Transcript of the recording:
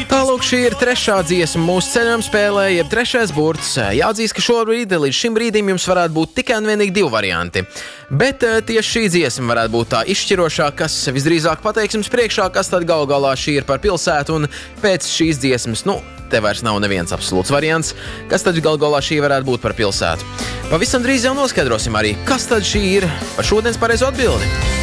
Tālūk, šī ir trešā dziesma mūsu ceļojuma spēlē, jeb trešais burts. Jāatzīst, ka šobrīd līdz šim brīdim jums varētu būt tikai un vienīgi divi varianti. Bet tieši šī dziesma varētu būt tā izšķirošā, kas visdrīzāk pateiks jums priekšā, kas tad galu galā šī ir par pilsētu, un pēc šīs dziesmas, te vairs nav neviens absolūts variants, kas tad galu galā šī varētu būt par pilsētu. Pavisam drīz jau noskaidrosim arī, kas tad šī ir par šodienas pareizo atbildi.